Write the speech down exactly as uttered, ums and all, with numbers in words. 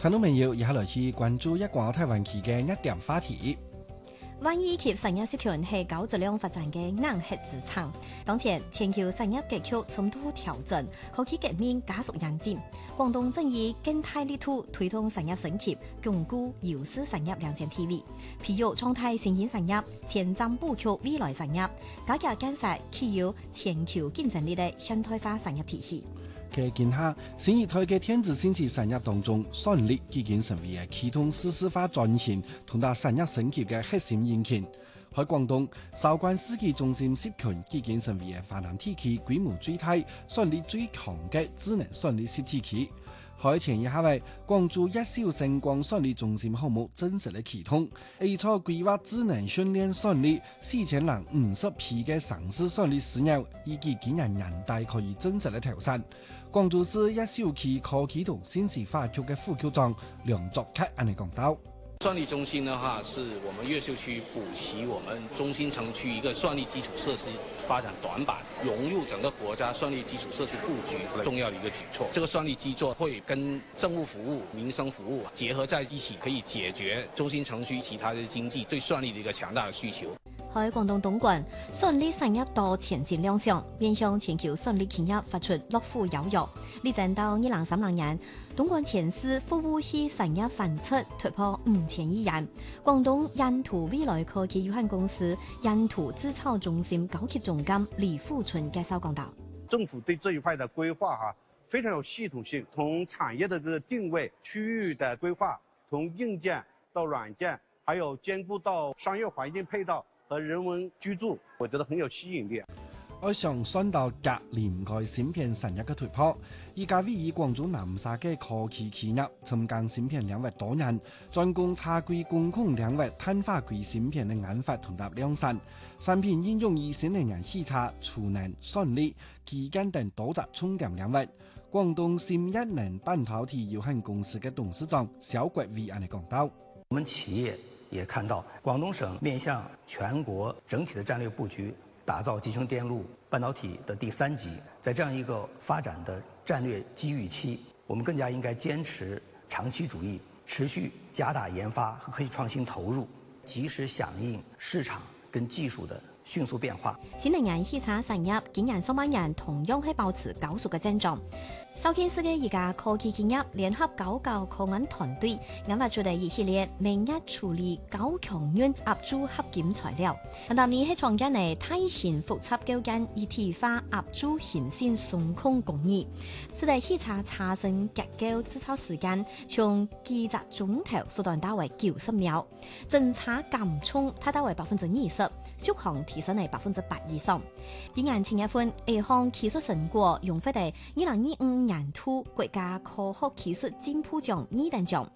聽眾朋友，以下來自關注一廣台灣區嘅一點話題。 灣醫及產業集團係高質量發展嘅硬核資產。當前全球產業格局重度調整，科技革命加速演進。廣東正以更大力度推動產業升級，鞏固優勢產業領先地位。譬如創態新興產業，前瞻布局未來產業，加強建設具有全球競爭力嘅現代化產業體系。 佢見下新一代嘅電子信息產業當中，算力已經成為啟動數字化轉型同埋產業升級嘅核心引擎。喺廣東，韶關世紀中心集團已經成為華南地區規模最大、算力最強嘅智能算力實體區。喺前一下位，廣州一小星光算力中心項目正式嘅啟動，A 初規劃智能訓練算力四千零五十批嘅城市算力試驗，以及今年年底可以正式嘅投產。廣州市一小區科技同信息化局嘅副局長梁作凱安尼講到。 算力中心的話，是我們越秀區補齊我們中心城區一個算力基礎設施發展短板，融入整個國家算力基礎設施布局重要的一個舉措。這個算力基座會跟政務服務、民生服務結合在一起，可以解決中心城區其他的經濟對算力的一個強大的需求。 喺廣東東莞，算力產業多前線亮相，面向全球算力企業發出樂虎邀約。力爭到二零三零年，東莞前市服務器產業產出突破五千億元。廣東印圖未來科技有限公司印圖製造中心高級總監李富春介紹講到： 政府對這一塊的規劃哈非常有系統性，從產業的這個定位、區域的規劃，從硬件到軟件，還有兼顧到商業環境配套和人文居住，我覺得很有吸引力。 我上算到隔連蓋芯片產業嘅突破，依家位於廣州南沙嘅科技企業，深耕芯片領域多年，專攻差軌工控領域碳化硅芯片嘅研發同埋量產，產品應用於新能源汽車、儲能、算力、基建等多隻重點領域。廣東新一能半導體有限公司嘅董事長小郭偉安尼講到： 我們企業也看到廣東省面向全國整體的戰略布局，打造集成電路半導體的第三級。在這樣一個發展的戰略機遇期，我們更加應該堅持長期主義，持續加大研發和科技創新投入，及時響應市場跟技術的迅速變化。 新能源汽車產業今年上半年同樣係保持高速嘅增長。首件事嘅一家科技企業聯合高教科研團隊研發出嚟一系列免疫處理高強韌壓鑄合金材料，但係呢係創建嘅大型複雜構件一體化壓鑄顯線送控工藝，使得汽車產生結構製造時間從幾個鐘頭縮短到為九十秒，整車減重達到為百分之二十，續航提升係百分之八以上。今年前一份呢項技術成果用喺第二零二五年度國家科學技術進步獎二等獎。